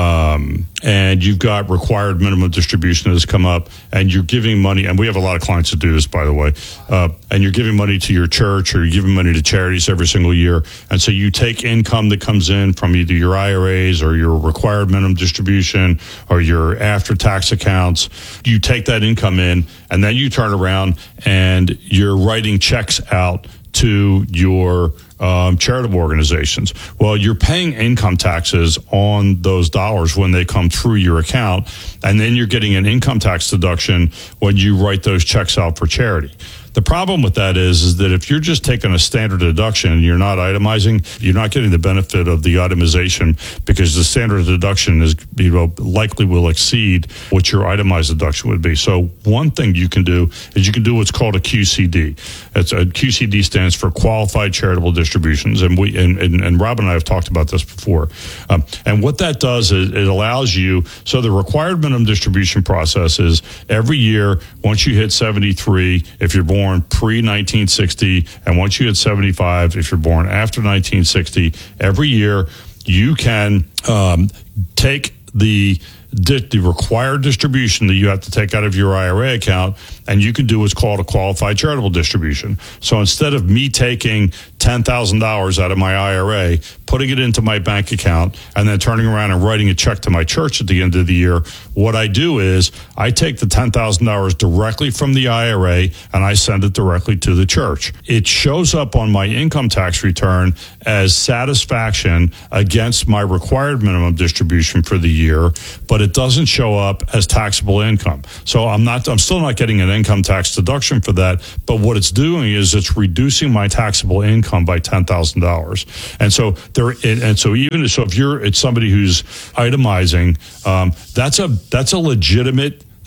um, and you've got required minimum distribution that has come up, and you're giving money, and we have a lot of clients that do this, by the way, uh, and you're giving money to your church or you're giving money to charities every single year. And so you take income that comes in from either your I R As or your required minimum distribution or your after-tax accounts. You take that income in, and then you turn around and you're writing checks out to your um, charitable organizations. Well, you're paying income taxes on those dollars when they come through your account, and then you're getting an income tax deduction when you write those checks out for charity. The problem with that is, is that if you're just taking a standard deduction and you're not itemizing, you're not getting the benefit of the itemization because the standard deduction is, you know, likely will exceed what your itemized deduction would be. So one thing you can do is you can do what's called a Q C D. It's a Q C D stands for Qualified Charitable Distributions, and we and, and, and Rob and I have talked about this before. Um, and what that does is it allows you. So the required minimum distribution process is every year once you hit seventy-three, if you're born pre nineteen sixty, and once you hit seventy-five, if you're born after nineteen sixty, every year you can um, take the the required distribution that you have to take out of your I R A account, and you can do what's called a qualified charitable distribution. So instead of me taking ten thousand dollars out of my I R A, putting it into my bank account, and then turning around and writing a check to my church at the end of the year, what I do is I take the ten thousand dollars directly from the I R A and I send it directly to the church. It shows up on my income tax return as satisfaction against my required minimum distribution for the year, but it doesn't show up as taxable income. So I'm not, I'm still not getting an income tax deduction for that, but what it's doing is it's reducing my taxable income by ten thousand dollars. And so there, and so even so, if you're it's somebody who's itemizing, um, that's a that's a legitimate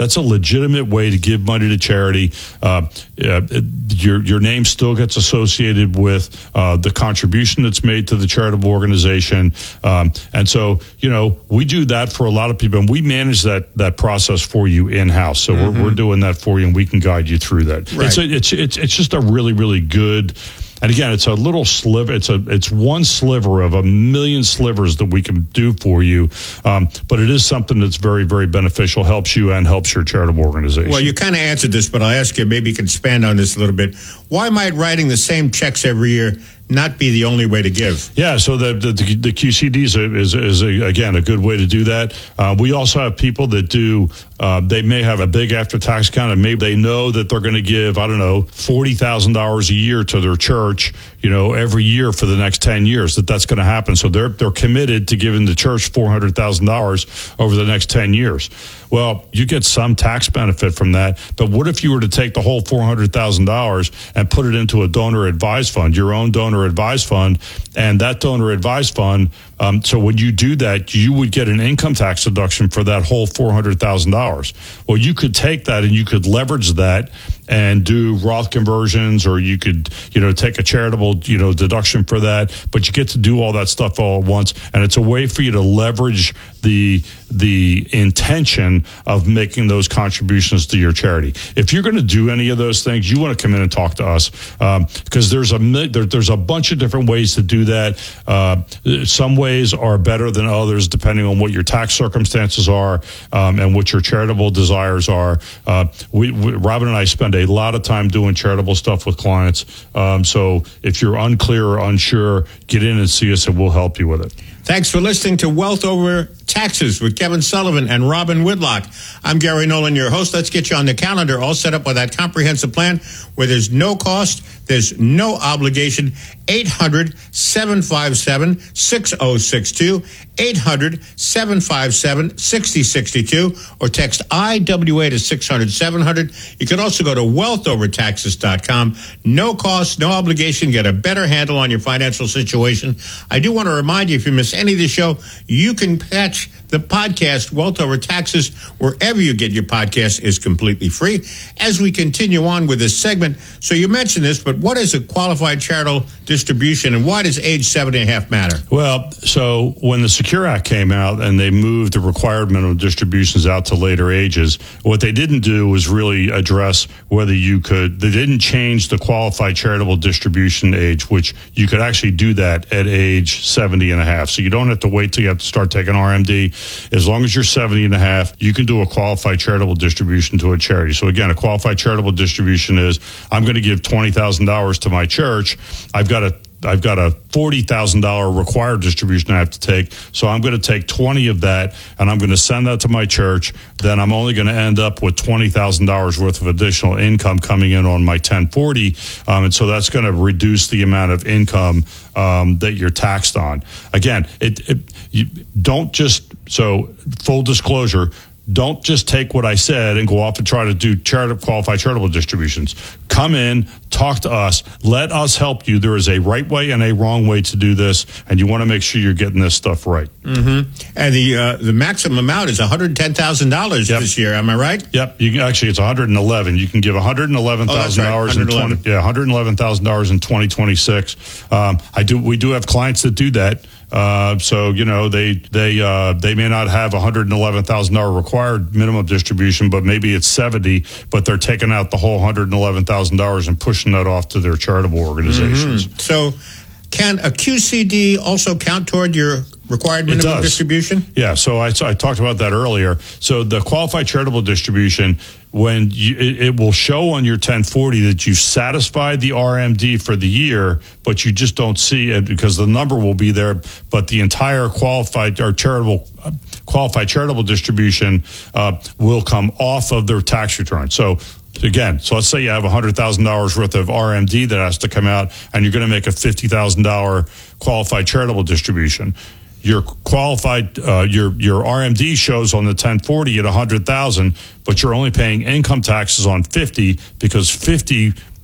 That's a legitimate way to give money to charity. Uh, uh, your your name still gets associated with uh, the contribution that's made to the charitable organization, um, and so you know we do that for a lot of people, and we manage that that process for you in house. So mm-hmm. we're we're doing that for you, and we can guide you through that. Right. It's a, it's it's it's just a really really good. And again, it's a little sliver. It's a it's one sliver of a million slivers that we can do for you. Um, but it is something that's very, very beneficial, helps you and helps your charitable organization. Well, you kind of answered this, but I'll ask you, maybe you can expand on this a little bit. Why might writing the same checks every year not be the only way to give? Yeah, so the the, the Q C Ds is, is a, again, a good way to do that. Uh, we also have people that do, uh, they may have a big after-tax account, and maybe they know that they're going to give, I don't know, forty thousand dollars a year to their church, you know, every year for the next ten years, that that's going to happen. So they're they're committed to giving the church four hundred thousand dollars over the next ten years. Well, you get some tax benefit from that, but what if you were to take the whole four hundred thousand dollars and put it into a donor advised fund, your own donor advised fund, and that donor advised fund, um, so when you do that, you would get an income tax deduction for that whole four hundred thousand dollars. Well, you could take that and you could leverage that and do Roth conversions, or you could, you know, take a charitable, you know, deduction for that, but you get to do all that stuff all at once, and it's a way for you to leverage the the intention of making those contributions to your charity. If you're going to do any of those things, you want to come in and talk to us, because um, there's a there, there's a bunch of different ways to do that. Uh, some ways are better than others, depending on what your tax circumstances are um, and what your charitable desires are. Uh, we, we, Robin and I spend a lot of time doing charitable stuff with clients. Um, so if you're unclear or unsure, get in and see us, and we'll help you with it. Thanks for listening to Wealth Over Taxes with Kevin Sullivan and Robin Whitlock. I'm Gary Nolan, your host. Let's get you on the calendar, all set up with that comprehensive plan where there's no cost, there's no obligation. eight hundred, seven five seven, six oh six two, eight hundred, seven five seven, six oh six two, or text I W A to six hundred, seven hundred. You can also go to wealth over taxes dot com. No cost, no obligation. Get a better handle on your financial situation. I do want to remind you, if you miss any of the show, you can catch the podcast Wealth Over Taxes wherever you get your podcast, is completely free. As we continue on with this segment, so you mentioned this, but what is a qualified charitable distribution, and why does age seven and a half matter? Well, so when the Secure Act came out and they moved the required minimum distributions out to later ages, what they didn't do was really address whether you could, they didn't change the qualified charitable distribution age, which you could actually do that at age seventy and a half. So you don't have to wait till you have to start taking R M D. As long as you're seventy and a half, you can do a qualified charitable distribution to a charity. So again, a qualified charitable distribution is, I'm going to give twenty thousand dollars to my church. I've got a I've got a forty thousand dollars required distribution I have to take. So I'm going to take twenty of that, and I'm going to send that to my church. Then I'm only going to end up with twenty thousand dollars worth of additional income coming in on my ten forty. Um, and so that's going to reduce the amount of income um, that you're taxed on. Again, it, it you don't just, so full disclosure, don't just take what I said and go off and try to do charitable, qualified charitable distributions. Come in, talk to us, let us help you. There is a right way and a wrong way to do this, and you want to make sure you're getting this stuff right. Mm-hmm. And the uh, the maximum amount is one hundred ten thousand dollars yep. this year. Am I right? Yep. You can, actually, it's one hundred eleven. You can give one hundred eleven thousand dollars oh, right. in twenty, yeah, one hundred eleven thousand dollars in twenty twenty-six. Um, I do. We do have clients that do that. Uh, so, you know, they they uh, they may not have one hundred eleven thousand dollars required minimum distribution, but maybe it's seventy, but they're taking out the whole one hundred eleven thousand dollars and pushing that off to their charitable organizations. Mm-hmm. So can a Q C D also count toward your required minimum distribution? Yeah, so I, so I talked about that earlier. So the qualified charitable distribution, when you, it, it will show on your ten forty that you've satisfied the R M D for the year, but you just don't see it because the number will be there, but the entire qualified or charitable uh, qualified charitable distribution uh, will come off of their tax return. So again, so let's say you have one hundred thousand dollars worth of R M D that has to come out, and you're going to make a fifty thousand dollars qualified charitable distribution. Your qualified, uh, your your R M D shows on the ten forty at one hundred thousand, but you're only paying income taxes on fifty because fifty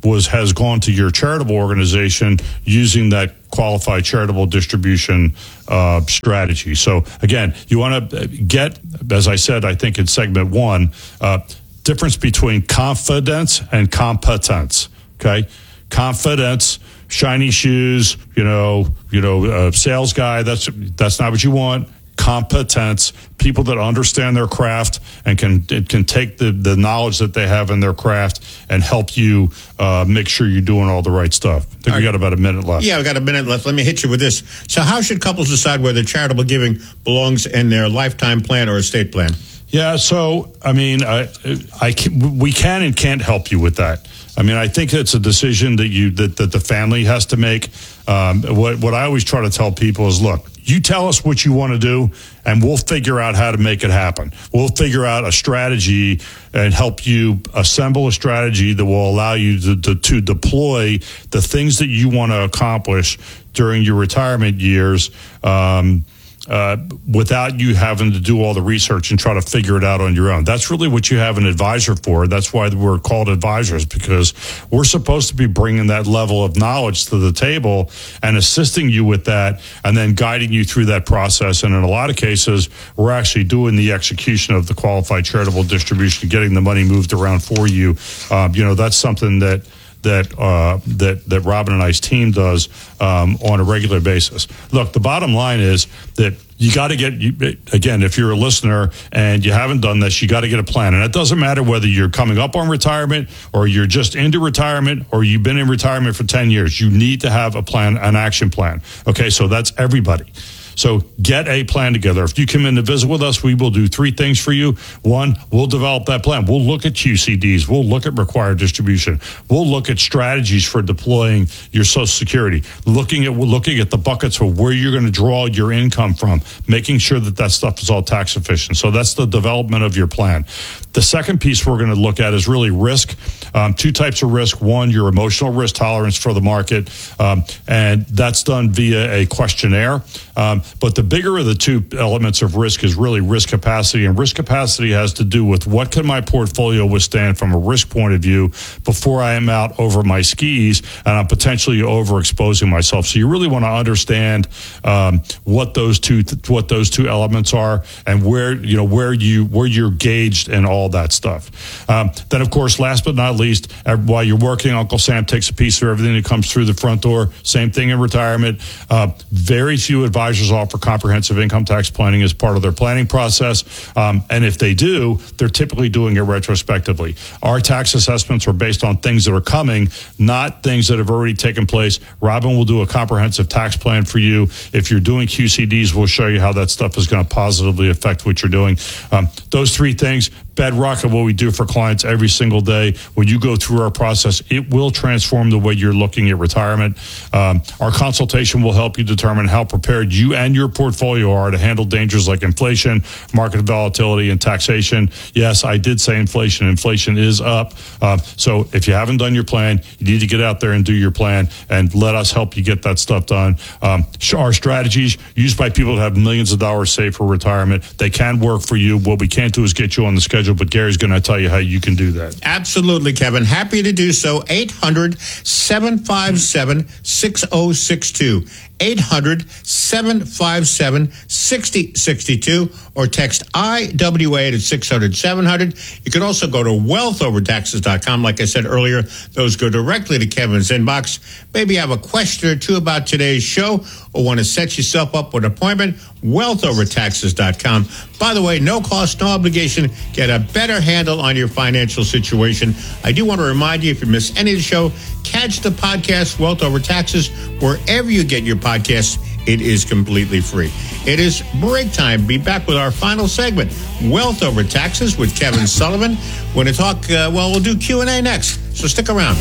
was has gone to your charitable organization using that qualified charitable distribution uh, strategy. So again, you want to get, as I said, I think in segment one, uh, difference between confidence and competence. Okay, confidence, shiny shoes, you know, you know, uh, sales guy. That's that's not what you want. Competence, people that understand their craft and can can take the, the knowledge that they have in their craft and help you uh, make sure you're doing all the right stuff. I think we got about a minute left. Yeah, we got a minute left. Let me hit you with this. So how should couples decide whether charitable giving belongs in their lifetime plan or estate plan? Yeah, so, I mean, I, I can, we can and can't help you with that. I mean, I think it's a decision that you that, that the family has to make. Um, what, what I always try to tell people is, look, you tell us what you want to do, and we'll figure out how to make it happen. We'll figure out a strategy and help you assemble a strategy that will allow you to, to, to deploy the things that you want to accomplish during your retirement years, um, Uh, without you having to do all the research and try to figure it out on your own. That's really what you have an advisor for. That's why we're called advisors, because we're supposed to be bringing that level of knowledge to the table and assisting you with that and then guiding you through that process. And in a lot of cases, we're actually doing the execution of the qualified charitable distribution, getting the money moved around for you. Um, you know, that's something that that uh, that that Robin and I's team does um, on a regular basis. Look, the bottom line is that you got to get, you, again, if you're a listener and you haven't done this, you got to get a plan. And it doesn't matter whether you're coming up on retirement or you're just into retirement or you've been in retirement for ten years. You need to have a plan, an action plan. Okay, so that's everybody. So get a plan together. If you come in to visit with us, we will do three things for you. One, we'll develop that plan. We'll look at Q C Ds. We'll look at required distribution. We'll look at strategies for deploying your Social Security, looking at looking at the buckets of where you're going to draw your income from, making sure that that stuff is all tax efficient. So that's the development of your plan. The second piece we're going to look at is really risk. Um, two types of risk. One, your emotional risk tolerance for the market, um, and that's done via a questionnaire. Um, but the bigger of the two elements of risk is really risk capacity, and risk capacity has to do with what can my portfolio withstand from a risk point of view before I am out over my skis and I'm potentially overexposing myself. So you really want to understand um, what those two what those two elements are and where you know where you where you're gauged and all that stuff. Um, then, of course, last but not least, while you're working, Uncle Sam takes a piece of everything that comes through the front door. Same thing in retirement. Uh, very few advisors offer comprehensive income tax planning as part of their planning process. Um, and if they do, they're typically doing it retrospectively. Our tax assessments are based on things that are coming, not things that have already taken place. Robin will do a comprehensive tax plan for you. If you're doing Q C Ds, we'll show you how that stuff is going to positively affect what you're doing. Um, those three things, bedrock of what we do for clients every single day. When you go through our process, it will transform the way you're looking at retirement. Um, our consultation will help you determine how prepared you and your portfolio are to handle dangers like inflation, market volatility, and taxation. Yes, I did say inflation. Inflation is up. Uh, so if you haven't done your plan, you need to get out there and do your plan and let us help you get that stuff done. Um, our strategies used by people that have millions of dollars saved for retirement, they can work for you. What we can't do is get you on the schedule, but Gary's going to tell you how you can do that. Absolutely, Kevin. Happy to do so. eight hundred, seven five seven, six oh six two. eight hundred, seven five seven, six oh six two or text I W A to six hundred, seven hundred. You can also go to wealth over taxes dot com. Like I said earlier, those go directly to Kevin's inbox. Maybe you have a question or two about today's show or want to set yourself up with an appointment, wealth over taxes dot com. By the way, no cost, no obligation. Get a better handle on your financial situation. I do want to remind you, if you miss any of the show, catch the podcast, Wealth Over Taxes, wherever you get your podcasts. It is completely free. It is break time. Be back with our final segment, Wealth Over Taxes with Kevin Sullivan. We're going to talk, uh, well, we'll do Q and A next, so stick around.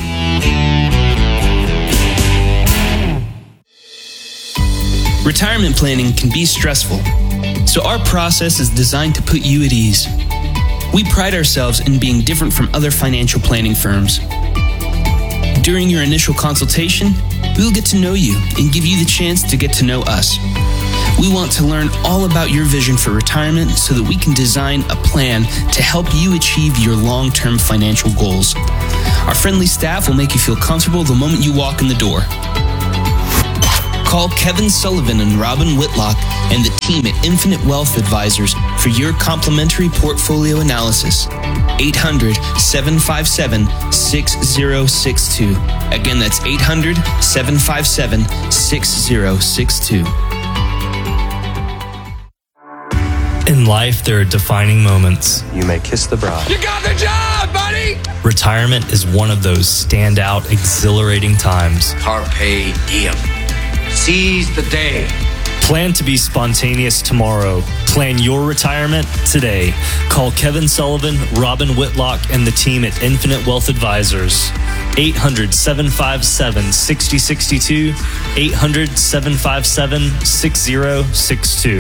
Retirement planning can be stressful, so our process is designed to put you at ease. We pride ourselves in being different from other financial planning firms. During your initial consultation, we will get to know you and give you the chance to get to know us. We want to learn all about your vision for retirement so that we can design a plan to help you achieve your long-term financial goals. Our friendly staff will make you feel comfortable the moment you walk in the door. Call Kevin Sullivan and Robin Whitlock and the team at Infinite Wealth Advisors for your complimentary portfolio analysis. eight hundred, seven five seven, six zero six two. Again, that's eight hundred, seven five seven, six zero six two. In life, there are defining moments. You may kiss the bride. You got the job, buddy! Retirement is one of those standout, exhilarating times. Carpe diem. Seize the day. Plan to be spontaneous tomorrow. Plan your retirement today. Call Kevin Sullivan, Robin Whitlock, and the team at Infinite Wealth Advisors. eight hundred, seven five seven, six zero six two. eight hundred, seven five seven, six zero six two.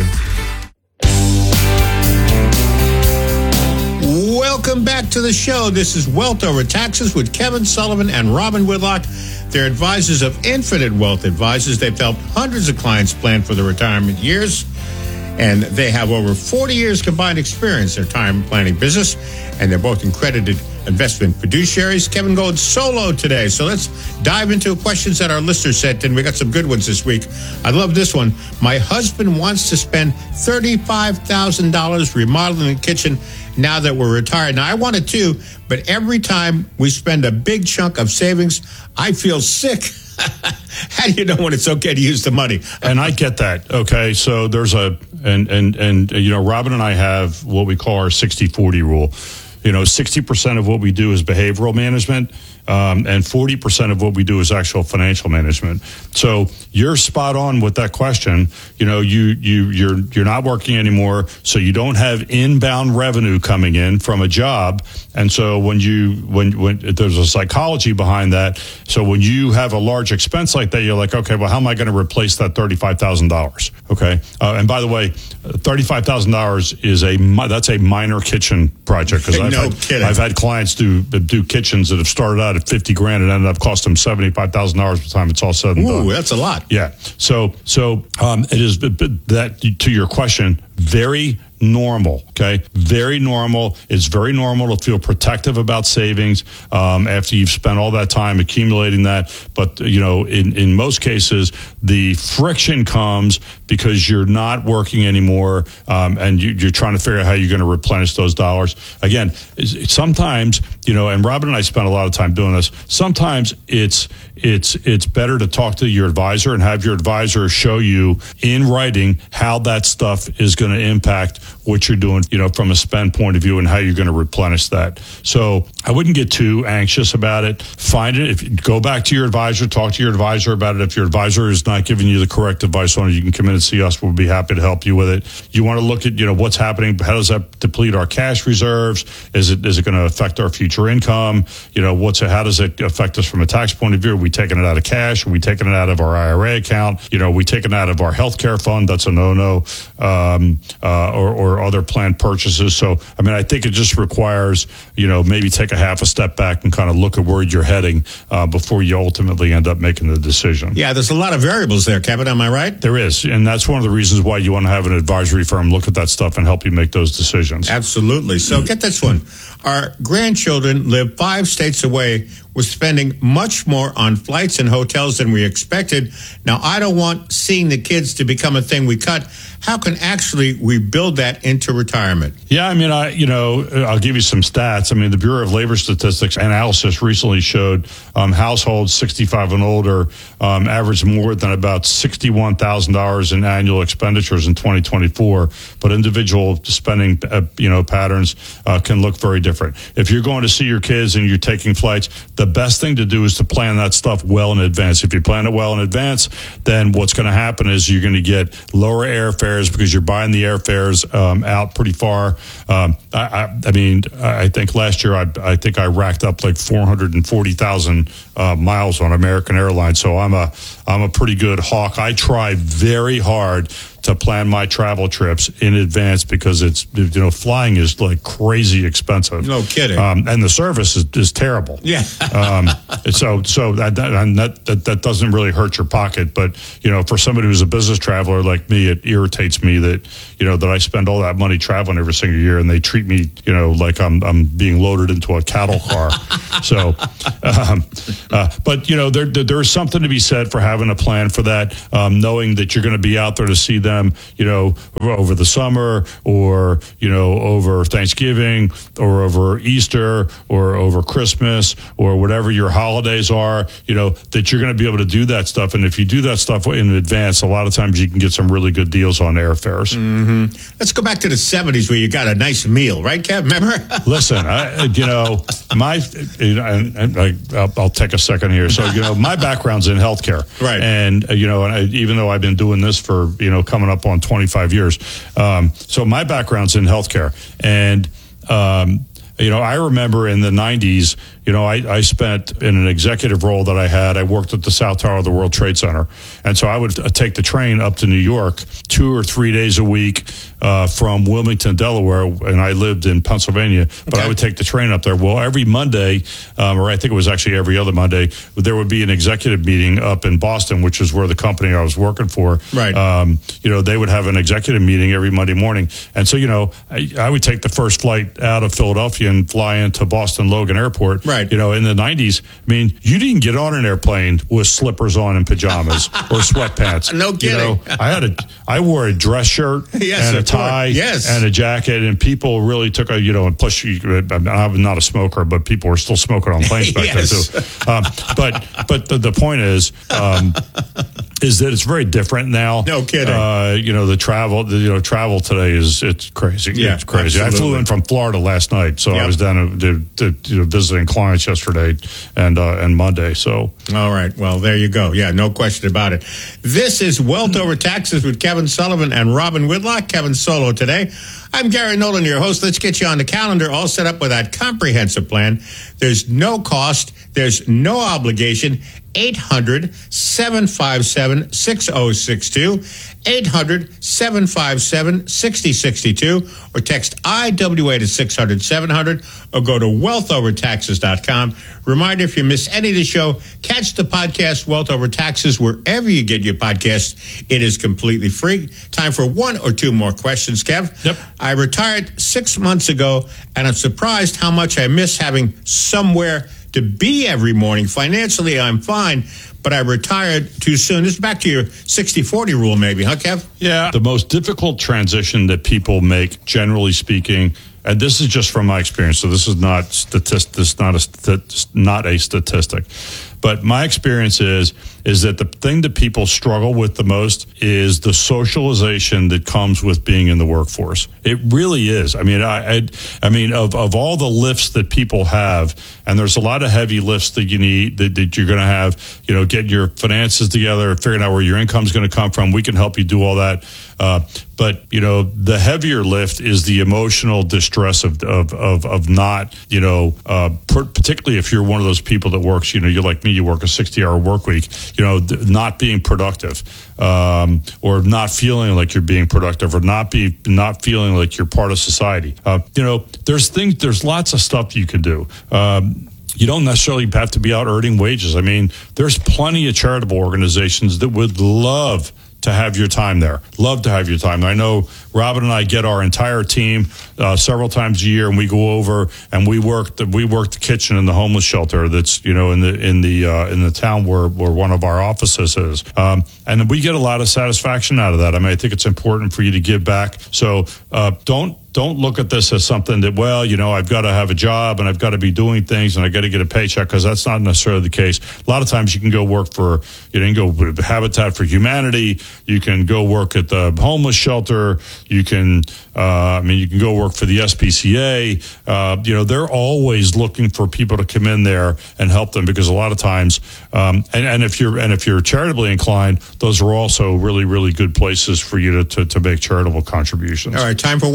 Welcome back to the show. This is Wealth Over Taxes with Kevin Sullivan and Robin Whitlock. They're advisors of Infinite Wealth Advisors. They've helped hundreds of clients plan for their retirement years, and they have over forty years combined experience in their retirement planning business, and they're both accredited investment fiduciaries. Kevin Gold's solo today, so let's dive into questions that our listeners sent in. We got some good ones this week. I love this one. My husband wants to spend thirty-five thousand dollars remodeling the kitchen now that we're retired. Now, I want it too, but every time we spend a big chunk of savings, I feel sick. How do you know when it's okay to use the money? And I get that. Okay. So there's a, and, and, and, you know, Robin and I have what we call our sixty forty rule. You know, sixty percent of what we do is behavioral management, um, and forty percent of what we do is actual financial management. So you're spot on with that question. You know, you, you, you're, you're not working anymore, so you don't have inbound revenue coming in from a job. And so when you, when, when there's a psychology behind that. So when you have a large expense like that, you're like, okay, well, how am I going to replace that thirty-five thousand dollars? Okay. Uh, and by the way, thirty-five thousand dollars is a, that's a minor kitchen project. Cause I've, no had, kidding. I've had clients do, do kitchens that have started out at fifty grand and ended up costing them seventy-five thousand dollars by the time it's all said and Ooh, done. that's a lot. Yeah. So, so, um, it is that to your question, very normal. Okay. Very normal. It's very normal to feel protective about savings, um, after you've spent all that time accumulating that. But, you know, in, in most cases, the friction comes because you're not working anymore, um, and you, you're trying to figure out how you're going to replenish those dollars. Again, it's, sometimes, you know, and Robin and I spent a lot of time doing this. Sometimes it's, it's, it's better to talk to your advisor and have your advisor show you in writing how that stuff is going to impact what you're doing, you know, from a spend point of view and how you're going to replenish that. So I wouldn't get too anxious about it. Find it. If you go back to your advisor, talk to your advisor about it. If your advisor is not giving you the correct advice on it, you can come in and see us. We'll be happy to help you with it. You want to look at, you know, what's happening. How does that deplete our cash reserves? Is it, is it going to affect our future income? You know, what's it, how does it affect us from a tax point of view? Are we taking it out of cash? Are we taking it out of our I R A account? You know, are we taking it out of our healthcare fund? That's a no-no. Um, uh, or, or other planned purchases. So, I mean, I think it just requires, you know, maybe take a half a step back and kind of look at where you're heading uh, before you ultimately end up making the decision. Yeah, there's a lot of variables there, Kevin. Am I right? There is. And that's one of the reasons why you want to have an advisory firm look at that stuff and help you make those decisions. Absolutely. So get this one. Our grandchildren live five states away. We're spending much more on flights and hotels than we expected. Now, I don't want seeing the kids to become a thing we cut. How can actually we build that into retirement? Yeah, I mean, I you know, I'll give you some stats. I mean, the Bureau of Labor Statistics analysis recently showed um, households sixty-five and older um, averaged more than about sixty-one thousand dollars in annual expenditures in twenty twenty-four. But individual spending, uh, you know, patterns uh, can look very different. If you're going to see your kids and you're taking flights, the best thing to do is to plan that stuff well in advance. If you plan it well in advance, then what's going to happen is you're going to get lower airfares because you're buying the airfares um, out pretty far. Um, I, I, I mean, I think last year I, I think I racked up like four hundred forty thousand uh, miles on American Airlines. So I'm a I'm a pretty good hawk. I try very hard to plan my travel trips in advance because it's, you know, flying is like crazy expensive. No kidding. Um, and the service is, is terrible. Yeah. um, so so that, that, that, that doesn't really hurt your pocket. But, you know, for somebody who's a business traveler like me, it irritates me that, you know, that I spend all that money traveling every single year and they treat me, you know, like I'm I'm being loaded into a cattle car. so, um, uh, but, you know, there, there there's something to be said for having a plan for that, um, knowing that you're going to be out there to see them, you know, over the summer or, you know, over Thanksgiving or over Easter or over Christmas or whatever your holidays are, you know, that you're going to be able to do that stuff. And if you do that stuff in advance, a lot of times you can get some really good deals on airfares. Mm-hmm. Let's go back to the seventies where you got a nice meal, right, Kev? Remember? Listen, I, you know, my, and, and I, I'll, I'll take a second here. So, you know, my background's in healthcare. Right. And, uh, you know, and I, even though I've been doing this for, you know, coming up on twenty-five years. Um, so my background's in healthcare. And, um, you know, I remember in the nineties, you know, I, I spent in an executive role that I had. I worked at the South Tower of the World Trade Center. And so I would uh, take the train up to New York two or three days a week uh, from Wilmington, Delaware. And I lived in Pennsylvania, but okay. I would take the train up there. Well, every Monday, um, or I think it was actually every other Monday, there would be an executive meeting up in Boston, which is where the company I was working for. Right. Um, you know, they would have an executive meeting every Monday morning. And so, you know, I, I would take the first flight out of Philadelphia and fly into Boston Logan Airport. Right. You know, in the nineties, I mean, you didn't get on an airplane with slippers on and pajamas or sweatpants. No kidding. You know, I had a, I wore a dress shirt yes, and a tie yes. and a jacket, and people really took a, you know, and plus, you, I'm not a smoker, but people were still smoking on planes back yes. then too. Um, but but the, the point is, um, is that it's very different now. No kidding. Uh, you know, the travel, the, you know, travel today is it's crazy. Yeah, it's crazy. absolutely. I flew in from Florida last night, so yep. I was down to, to, to you know, visiting clients yesterday and uh, and Monday. So all right, well there you go. Yeah, no question about it. This is Wealth Over Taxes with Kevin Sullivan and Robin Whitlock. Kevin solo today. I'm Gary Nolan, your host. Let's get you on the calendar, all set up with that comprehensive plan. There's no cost. There's no obligation. eight hundred, seven five seven, six oh six two. eight hundred, seven five seven, six oh six two. Or text I W A to six hundred, seven hundred. Or go to wealth over taxes dot com. Reminder, if you miss any of the show, catch the podcast Wealth Over Taxes wherever you get your podcasts. It is completely free. Time for one or two more questions, Kev. Yep. I retired six months ago, and I'm surprised how much I miss having somewhere to be every morning. Financially, I'm fine, but I retired too soon. This is back to your sixty forty rule, maybe, huh, Kev? Yeah. The most difficult transition that people make, generally speaking, and this is just from my experience, so this is not statist, this is not a st- not a statistic, but my experience is is that the thing that people struggle with the most is the socialization that comes with being in the workforce. It really is. I mean, I, I, I mean, of, of all the lifts that people have, and there's a lot of heavy lifts that you need, that, that you're going to have, you know, getting your finances together, figuring out where your income is going to come from. We can help you do all that. Uh, but, you know, the heavier lift is the emotional distress of, of, of, of not, you know, uh, particularly if you're one of those people that works, you know, you're like me, you work a sixty hour work week, you know, not being productive, um, or not feeling like you're being productive, or not be not feeling like you're part of society. Uh, you know, there's things, there's lots of stuff you can do. Um, You don't necessarily have to be out earning wages. I mean, there's plenty of charitable organizations that would love to have your time there. Love to have your time there. I know Robin and I get our entire team uh, several times a year, and we go over and we work the, we work the kitchen in the homeless shelter that's, you know, in the in the uh, in the town where, where one of our offices is, um, and we get a lot of satisfaction out of that. I mean, I think it's important for you to give back. So uh, don't. Don't look at this as something that, well, you know, I've got to have a job and I've got to be doing things and I got to get a paycheck, because that's not necessarily the case. A lot of times you can go work for, you know, you can go with Habitat for Humanity. You can go work at the homeless shelter. You can, uh, I mean, you can go work for the S P C A. Uh, you know, they're always looking for people to come in there and help them, because a lot of times, um, and, and if you're and if you're charitably inclined, those are also really, really good places for you to, to, to make charitable contributions. All right, time for one more, Kev?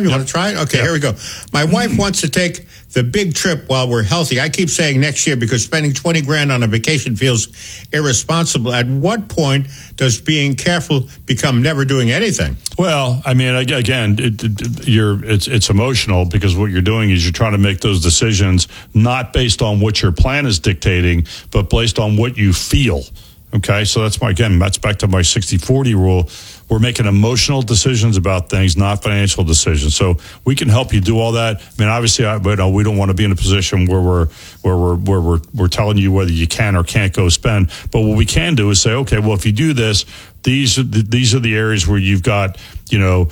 time? You yep. want to try it? Okay, yep. Here we go. My wife wants to take the big trip while we're healthy. I keep saying next year because spending twenty grand on a vacation feels irresponsible. At what point does being careful become never doing anything? Well, I mean, again, it, it, you're it's it's emotional because what you're doing is you're trying to make those decisions not based on what your plan is dictating, but based on what you feel. Okay, so that's my again. That's back to my sixty forty rule. We're making emotional decisions about things, not financial decisions. So we can help you do all that. I mean, obviously, I, but no, we don't want to be in a position where we're where we're where we're we're telling you whether you can or can't go spend. But what we can do is say, okay, well, if you do this, these are the, these are the areas where you've got, you know,